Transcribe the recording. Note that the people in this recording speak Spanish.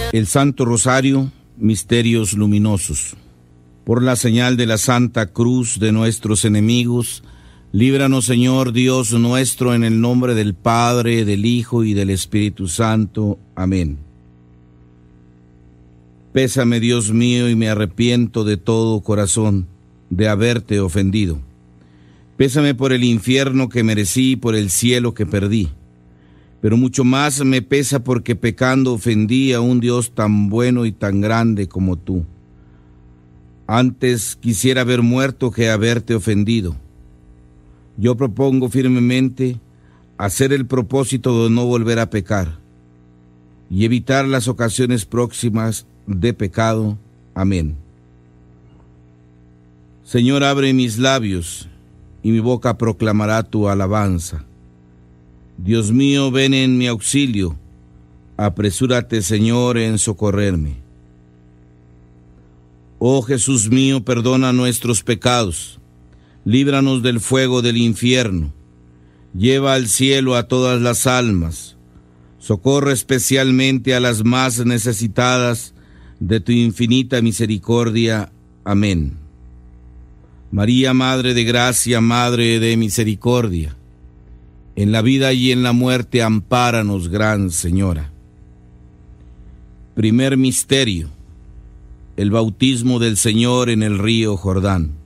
El Santo Rosario, misterios luminosos. Por la señal de la Santa Cruz de nuestros enemigos, líbranos, Señor Dios nuestro, en el nombre del Padre, del Hijo y del Espíritu Santo. Amén. Pésame, Dios mío, y me arrepiento de todo corazón de haberte ofendido. Pésame por el infierno que merecí y por el cielo que perdí. Pero mucho más me pesa porque pecando ofendí a un Dios tan bueno y tan grande como tú. Antes quisiera haber muerto que haberte ofendido. Yo propongo firmemente hacer el propósito de no volver a pecar y evitar las ocasiones próximas de pecado. Amén. Señor, abre mis labios y mi boca proclamará tu alabanza. Dios mío, ven en mi auxilio. Apresúrate, Señor, en socorrerme. Oh Jesús mío, perdona nuestros pecados. Líbranos del fuego del infierno. Lleva al cielo a todas las almas. Socorre especialmente a las más necesitadas de tu infinita misericordia. Amén. María, Madre de Gracia, Madre de Misericordia, en la vida y en la muerte, ampáranos, Gran Señora. Primer misterio: el bautismo del Señor en el río Jordán.